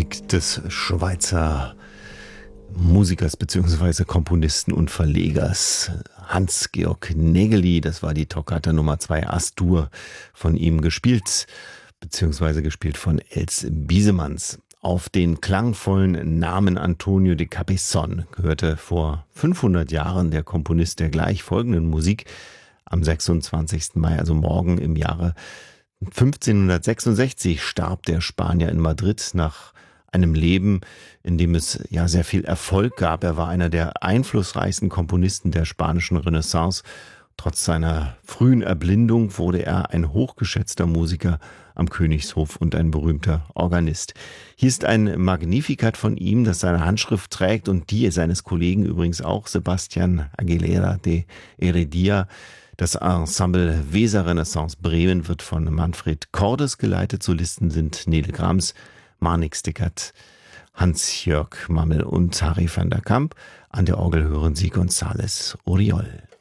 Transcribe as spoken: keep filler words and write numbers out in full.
Musik des Schweizer Musikers bzw. Komponisten und Verlegers Hans-Georg Nägeli. Das war die Toccata Nummer zwei As-Dur, von ihm gespielt bzw. gespielt von Els Biesemanns. Auf den klangvollen Namen Antonio de Capezon gehörte vor fünfhundert Jahren der Komponist der gleich folgenden Musik am sechsundzwanzigsten Mai, also morgen im Jahre fünfzehnhundertsechsundsechzig, starb der Spanier in Madrid nach einem Leben, in dem es ja sehr viel Erfolg gab. Er war einer der einflussreichsten Komponisten der spanischen Renaissance. Trotz seiner frühen Erblindung wurde er ein hochgeschätzter Musiker am Königshof und ein berühmter Organist. Hier ist ein Magnificat von ihm, das seine Handschrift trägt und die seines Kollegen übrigens auch, Sebastián Aguilera de Heredia. Das Ensemble Weser Renaissance Bremen wird von Manfred Cordes geleitet. Solisten sind Nele Grams, Marnix Stickert, Hans-Jörg Mammel und Harry van der Kamp. An der Orgel hören Sie González Oriol.